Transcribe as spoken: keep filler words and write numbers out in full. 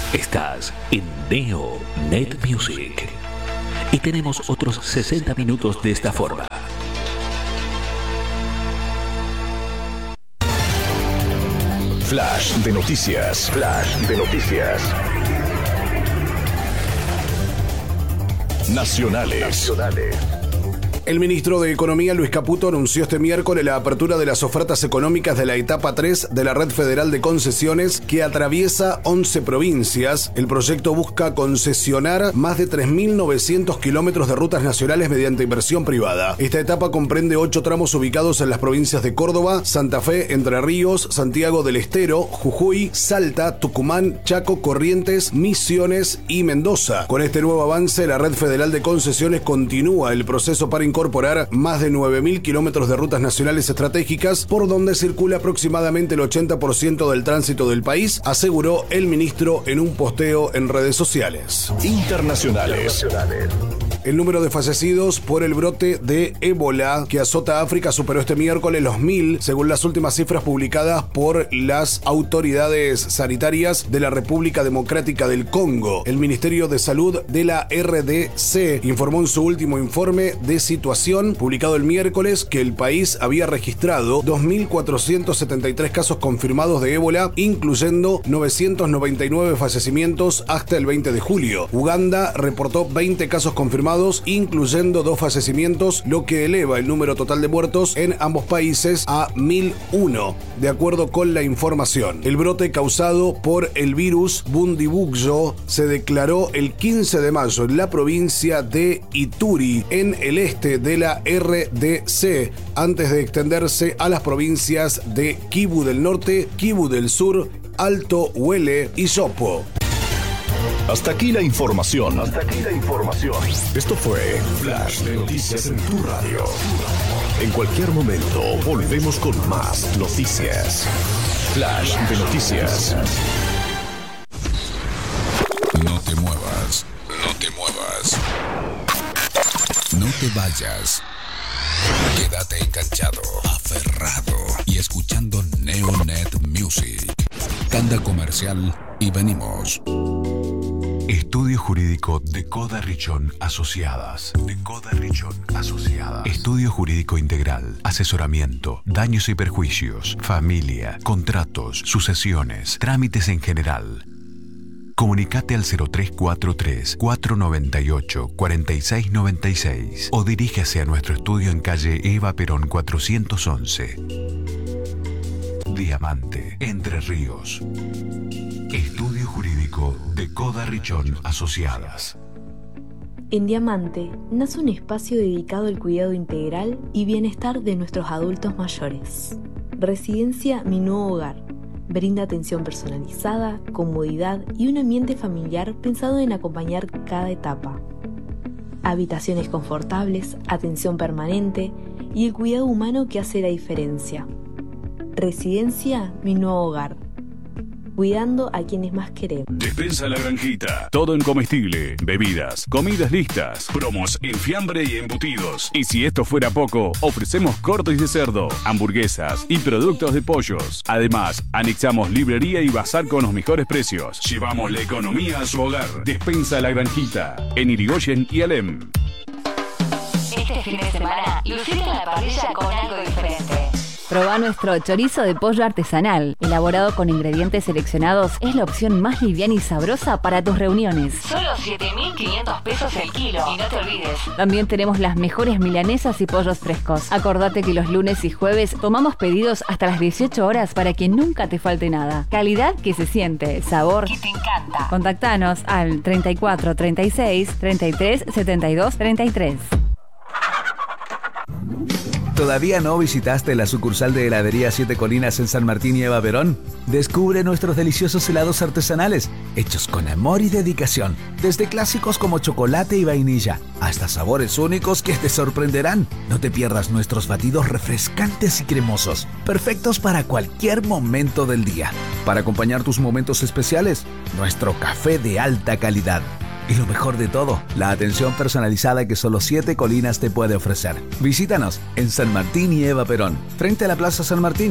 Estás en Neo Net Music y tenemos otros sesenta minutos de esta forma. Flash de noticias. Flash de noticias. Nacionales. Nacionales. El ministro de Economía, Luis Caputo, anunció este miércoles la apertura de las ofertas económicas de la etapa tres de la Red Federal de Concesiones que atraviesa once provincias. El proyecto busca concesionar más de tres mil novecientos kilómetros de rutas nacionales mediante inversión privada. Esta etapa comprende ocho tramos ubicados en las provincias de Córdoba, Santa Fe, Entre Ríos, Santiago del Estero, Jujuy, Salta, Tucumán, Chaco, Corrientes, Misiones y Mendoza. Con este nuevo avance, la Red Federal de Concesiones continúa el proceso para incorporar incorporar más de nueve mil kilómetros de rutas nacionales estratégicas por donde circula aproximadamente el ochenta por ciento del tránsito del país, aseguró el ministro en un posteo en redes sociales. Internacionales. El número de fallecidos por el brote de ébola que azota África superó este miércoles los mil, según las últimas cifras publicadas por las autoridades sanitarias de la República Democrática del Congo. El Ministerio de Salud de la R D C informó en su último informe de situación, publicado el miércoles, que el país había registrado dos mil cuatrocientos setenta y tres casos confirmados de ébola, incluyendo novecientos noventa y nueve fallecimientos hasta el veinte de julio. Uganda reportó veinte casos confirmados, incluyendo dos fallecimientos, lo que eleva el número total de muertos en ambos países a mil uno, de acuerdo con la información. El brote causado por el virus Bundibugyo se declaró el quince de mayo en la provincia de Ituri, en el este de la R D C, antes de extenderse a las provincias de Kivu del Norte, Kivu del Sur, Alto Huele y Yopo. Hasta aquí la información. Hasta aquí la información. Esto fue Flash de Noticias en tu radio. En cualquier momento volvemos con más noticias. Flash de Noticias. No te muevas. No te muevas. No te vayas. Quédate enganchado, aferrado y escuchando Neonet Music. Tanda comercial y venimos. Estudio Jurídico de Coda Richón Asociadas. De Coda Richón Asociadas. Estudio Jurídico Integral. Asesoramiento, daños y perjuicios, familia, contratos, sucesiones, trámites en general. Comunicate al cero tres cuatro tres, cuatro nueve ocho, cuatro seis nueve seis o dirígase a nuestro estudio en calle Eva Perón cuatrocientos once. Diamante, Entre Ríos. Estudio Jurídico de Coda Richón Asociadas. En Diamante nace un espacio dedicado al cuidado integral y bienestar de nuestros adultos mayores. Residencia Mi Nuevo Hogar. Brinda atención personalizada, comodidad y un ambiente familiar pensado en acompañar cada etapa. Habitaciones confortables, atención permanente y el cuidado humano que hace la diferencia. Residencia Mi Nuevo Hogar. Cuidando a quienes más queremos. Despensa La Granjita. Todo en comestible, bebidas, comidas listas, promos en fiambre y embutidos. Y si esto fuera poco, ofrecemos cortes de cerdo, hamburguesas y productos de pollos. Además, anexamos librería y bazar con los mejores precios. Llevamos la economía a su hogar. Despensa La Granjita. En Irigoyen y Alem. Este fin de semana, lucite en la parrilla con algo diferente. Probá nuestro chorizo de pollo artesanal. Elaborado con ingredientes seleccionados, es la opción más liviana y sabrosa para tus reuniones. Solo siete mil quinientos pesos el kilo. Y no te olvides. También tenemos las mejores milanesas y pollos frescos. Acordate que los lunes y jueves tomamos pedidos hasta las dieciocho horas para que nunca te falte nada. Calidad que se siente, sabor que te encanta. Contactanos al treinta y cuatro, treinta y seis, treinta y tres, setenta y dos, treinta y tres. ¿Todavía no visitaste la sucursal de Heladería Siete Colinas en San Martín y Eva Perón? Descubre nuestros deliciosos helados artesanales, hechos con amor y dedicación. Desde clásicos como chocolate y vainilla, hasta sabores únicos que te sorprenderán. No te pierdas nuestros batidos refrescantes y cremosos, perfectos para cualquier momento del día. Para acompañar tus momentos especiales, nuestro café de alta calidad. Y lo mejor de todo, la atención personalizada que solo Siete Colinas te puede ofrecer. Visítanos en San Martín y Eva Perón, frente a la Plaza San Martín.